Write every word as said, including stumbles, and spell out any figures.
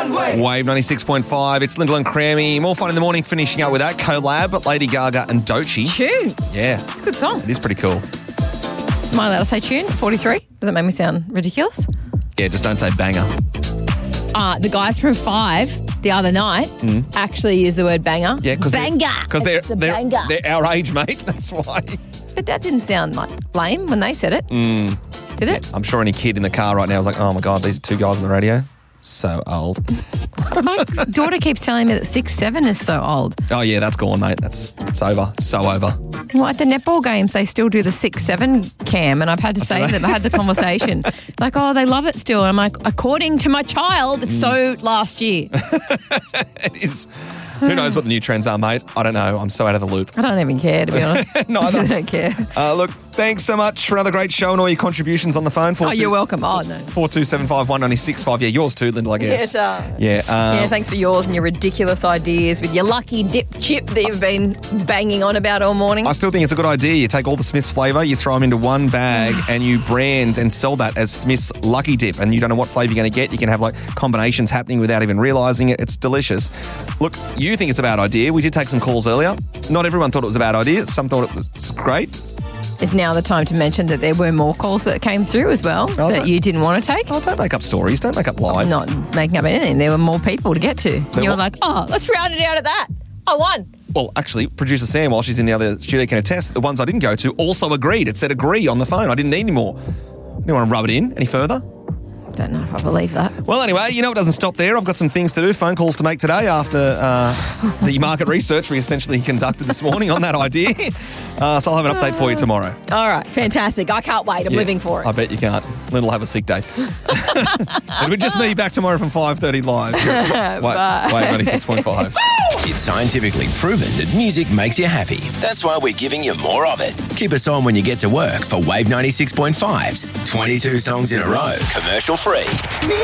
Wave ninety-six point five. It's Lyndall and Crammy. More fun in the morning, finishing up with that collab, Lady Gaga and Doechii. Tune. Yeah. It's a good song. It is pretty cool. Am I allowed to say tune? forty-three? Does that make me sound ridiculous? Yeah, just don't say banger. Uh, the guys from Five the other night mm. actually used the word banger. Yeah, because banger. Because they're, they're, they're, banger. they're our age, mate. That's why. But that didn't sound like lame when they said it. Mm. Did it? Yeah, I'm sure any kid in the car right now is like, oh my God, these are two guys on the radio. So old. My daughter keeps telling me that six seven is so old. Oh, yeah, that's gone, mate. That's It's over. It's so over. Well, at the netball games, they still do the six seven cam, and I've had to say to them, I had the conversation, like, oh, they love it still. And I'm like, according to my child, it's mm. so last year. It is. Who knows what the new trends are, mate? I don't know. I'm so out of the loop. I don't even care, to be honest. Neither. I don't care. Uh, look, thanks so much for another great show and all your contributions on the phone. Oh, you're welcome. Oh, no. four two seven five one nine six five. Yeah, yours too, Lyndall, I guess. Yeah, it Yeah, um, yeah, thanks for yours and your ridiculous ideas with your lucky dip chip that you've been banging on about all morning. I still think it's a good idea. You take all the Smith's flavour, you throw them into one bag and you brand and sell that as Smith's Lucky Dip, and you don't know what flavour you're going to get. You can have like combinations happening without even realising it. It's delicious. Look, you think it's a bad idea. We did take some calls earlier. Not everyone thought it was a bad idea. Some thought it was great. Is now the time to mention that there were more calls that came through as well oh, that you didn't want to take? Oh, don't make up stories. Don't make up lies. I'm not making up anything. There were more people to get to. And you were like, oh, let's round it out at that. I won. Well, actually, producer Sam, while she's in the other studio, can attest. The ones I didn't go to also agreed. It said agree on the phone. I didn't need any more. I didn't want to rub it in any further. Don't know if I believe that. Well, anyway, you know it doesn't stop there. I've got some things to do, phone calls to make today after uh, the market research we essentially conducted this morning on that idea. Uh, so I'll have an update for you tomorrow. All right, fantastic. I can't wait. I'm yeah, living for it. I bet you can't. Lynn will have a sick day. It'll be just me back tomorrow from five thirty live. Wait, Bye. Wave ninety-six point five. It's scientifically proven that music makes you happy. That's why we're giving you more of it. Keep us on when you get to work for Wave ninety-six point five's twenty-two songs in a row, commercial free.